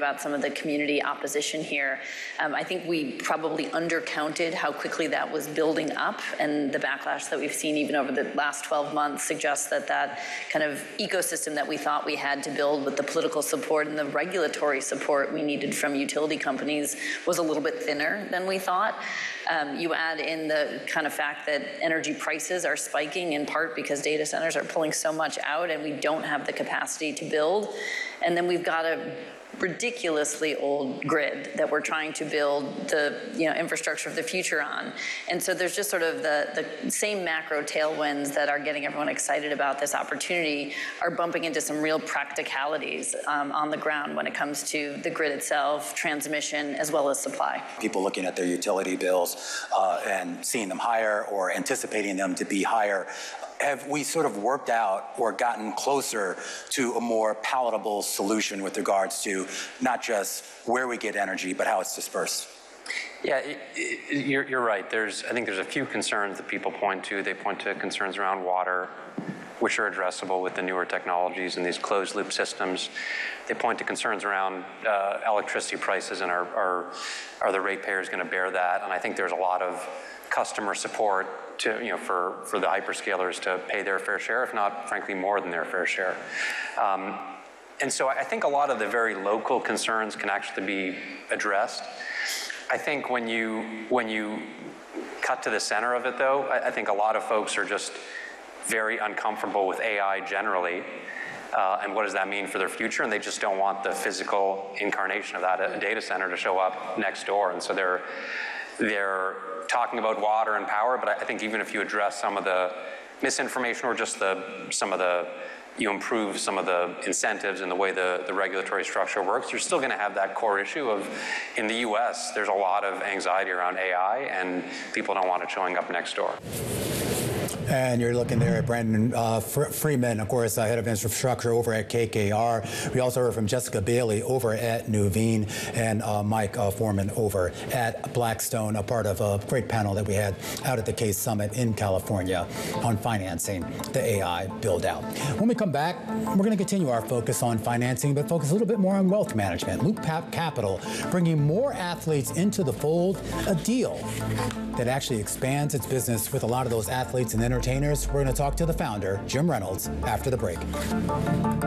about some of the community opposition here. I think we probably undercounted how quickly that was building up, and the backlash that we've seen even over the last 12 months suggests that that kind of ecosystem that we thought we had to build with the political support and the regulatory support we needed from utility companies was a little bit thinner than we thought. You add in the kind of fact that energy prices are spiking in part because data centers are pulling so much out and we don't have the capacity to build. And then we've got a ridiculously old grid that we're trying to build the infrastructure of the future on. And so there's just sort of the same macro tailwinds that are getting everyone excited about this opportunity are bumping into some real practicalities on the ground when it comes to the grid itself, transmission, as well as supply. People looking at their utility bills and seeing them higher or anticipating them to be higher. Have we sort of worked out or gotten closer to a more palatable solution with regards to not just where we get energy, but how it's dispersed? Yeah, you're right. I think there's a few concerns that people point to. They point to concerns around water, which are addressable with the newer technologies and these closed loop systems. They point to concerns around electricity prices and are the ratepayers going to bear that? And I think there's a lot of customer support to, for the hyperscalers to pay their fair share, if not, frankly, more than their fair share. And so I think a lot of the very local concerns can actually be addressed. I think when you cut to the center of it, though, I think a lot of folks are just very uncomfortable with AI generally, and what does that mean for their future, and they just don't want the physical incarnation of that data center to show up next door. And so they're talking about water and power, but I think even if you address some of the misinformation or just you improve some of the incentives and the way the regulatory structure works, you're still going to have that core issue of, in the US, there's a lot of anxiety around AI, and people don't want it showing up next door. And you're looking there at Brandon Freeman, of course, head of infrastructure over at KKR. We also heard from Jessica Bailey over at Nuveen and Mike Foreman over at Blackstone, a part of a great panel that we had out at the Case Summit in California on financing the AI build-out. When we come back, we're going to continue our focus on financing, but focus a little bit more on wealth management. Loop Capital bringing more athletes into the fold, a deal that actually expands its business with a lot of those athletes and entertainers. We're going to talk to the founder, Jim Reynolds, after the break.